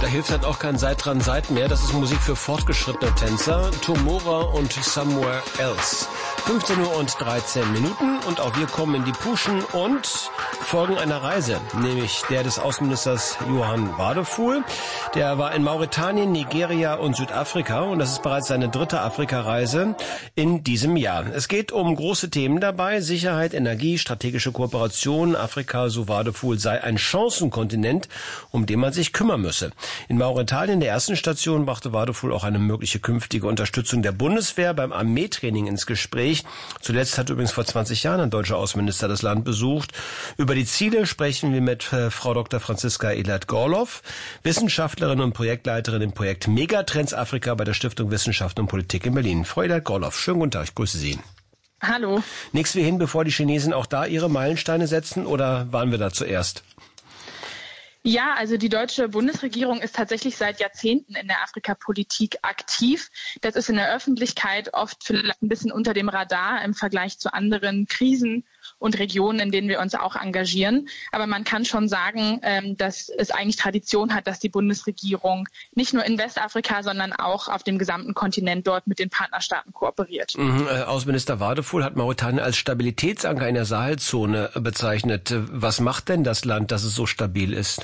hilft halt auch kein Seit dran Seit mehr. Das ist Musik für fortgeschrittene Tänzer. Tomorrow und Somewhere Else. 15:13 Uhr und auch wir kommen in die Puschen und folgen einer Reise, nämlich der des Außenministers Johan Wadephul. Der war in Mauretanien, Nigeria und Südafrika und das ist bereits seine dritte Afrikareise in diesem Jahr. Es geht um große Themen dabei, Sicherheit, Energie, strategische Kooperation. Afrika, so Wadephul, sei ein Chancenkontinent, um den man sich kümmern müsse. In Mauretanien, der ersten Station, brachte Wadephul auch eine mögliche künftige Unterstützung der Bundeswehr beim Armeetraining ins Gespräch. Zuletzt hat übrigens vor 20 Jahren ein deutscher Außenminister das Land besucht. Über die Ziele sprechen wir mit Frau Dr. Franziska Elert-Gorloff, Wissenschaftlerin und Projektleiterin im Projekt Megatrends Afrika bei der Stiftung Wissenschaft und Politik in Berlin. Frau Elert-Gorloff, schönen guten Tag, ich grüße Sie. Hallo. Nichts wie hin, bevor die Chinesen auch da ihre Meilensteine setzen, oder waren wir da zuerst? Ja, also die deutsche Bundesregierung ist tatsächlich seit Jahrzehnten in der Afrikapolitik aktiv. Das ist in der Öffentlichkeit oft vielleicht ein bisschen unter dem Radar im Vergleich zu anderen Krisen und Regionen, in denen wir uns auch engagieren. Aber man kann schon sagen, dass es eigentlich Tradition hat, dass die Bundesregierung nicht nur in Westafrika, sondern auch auf dem gesamten Kontinent dort mit den Partnerstaaten kooperiert. Außenminister Wadephul hat Mauretanien als Stabilitätsanker in der Sahelzone bezeichnet. Was macht denn das Land, dass es so stabil ist?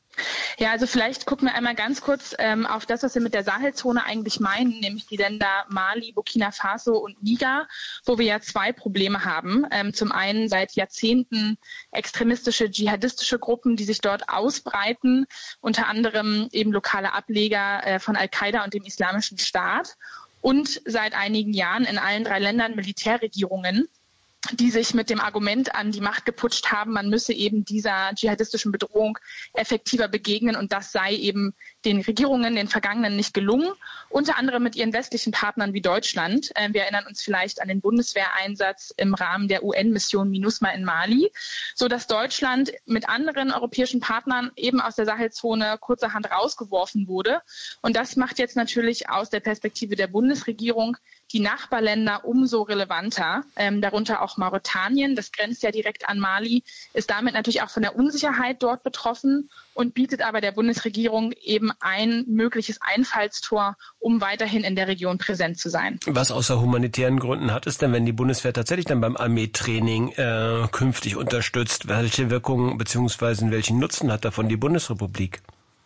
Ja, also vielleicht gucken wir einmal ganz kurz auf das, was wir mit der Sahelzone eigentlich meinen, nämlich die Länder Mali, Burkina Faso und Niger, wo wir ja zwei Probleme haben. Zum einen seit Jahrzehnten extremistische, dschihadistische Gruppen, die sich dort ausbreiten, unter anderem eben lokale Ableger von Al-Qaida und dem Islamischen Staat. Und seit einigen Jahren in allen drei Ländern Militärregierungen, die sich mit dem Argument an die Macht geputscht haben, man müsse eben dieser dschihadistischen Bedrohung effektiver begegnen und das sei eben den Regierungen, den Vergangenen nicht gelungen, unter anderem mit ihren westlichen Partnern wie Deutschland. Wir erinnern uns vielleicht an den Bundeswehreinsatz im Rahmen der UN-Mission MINUSMA in Mali, so dass Deutschland mit anderen europäischen Partnern eben aus der Sahelzone kurzerhand rausgeworfen wurde. Und das macht jetzt natürlich aus der Perspektive der Bundesregierung die Nachbarländer umso relevanter, darunter auch Mauretanien, das grenzt ja direkt an Mali, ist damit natürlich auch von der Unsicherheit dort betroffen und bietet aber der Bundesregierung eben ein mögliches Einfallstor, um weiterhin in der Region präsent zu sein. Was außer humanitären Gründen hat es denn, wenn die Bundeswehr tatsächlich dann beim Armeetraining künftig unterstützt? Welche Wirkungen bzw. welchen Nutzen hat davon die Bundesrepublik?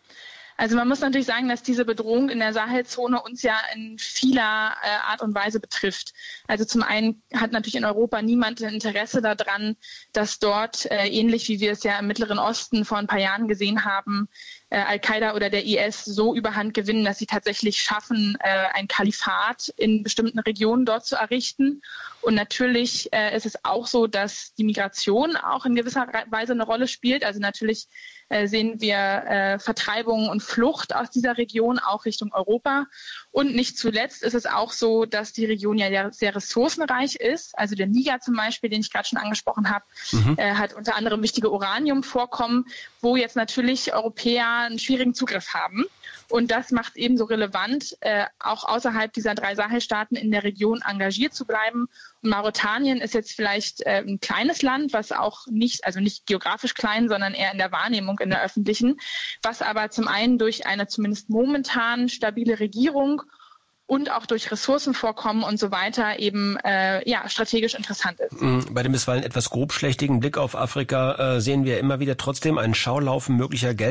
Also man muss natürlich sagen, dass diese Bedrohung in der Sahelzone uns ja in vieler Art und Weise betrifft. Also zum einen hat natürlich in Europa niemand ein Interesse daran, dass dort, ähnlich wie wir es ja im Mittleren Osten vor ein paar Jahren gesehen haben, Al-Qaida oder der IS so überhand gewinnen, dass sie tatsächlich schaffen, ein Kalifat in bestimmten Regionen dort zu errichten. Und natürlich ist es auch so, dass die Migration auch in gewisser Weise eine Rolle spielt. Also natürlich sehen wir Vertreibung und Flucht aus dieser Region auch Richtung Europa. Und nicht zuletzt ist es auch so, dass die Region ja sehr ressourcenreich ist. Also der Niger zum Beispiel, den ich gerade schon angesprochen habe, hat unter anderem wichtige Uraniumvorkommen, wo jetzt natürlich Europäer einen schwierigen Zugriff haben. Und das macht es eben so relevant, auch außerhalb dieser drei Sahelstaaten in der Region engagiert zu bleiben. Und Mauretanien ist jetzt vielleicht ein kleines Land, was auch nicht geografisch klein, sondern eher in der Wahrnehmung, in der öffentlichen, was aber zum einen durch eine zumindest momentan stabile Regierung und auch durch Ressourcenvorkommen und so weiter eben strategisch interessant ist. Bei dem bisweilen etwas grobschlächtigen Blick auf Afrika sehen wir immer wieder trotzdem einen Schaulaufen möglicher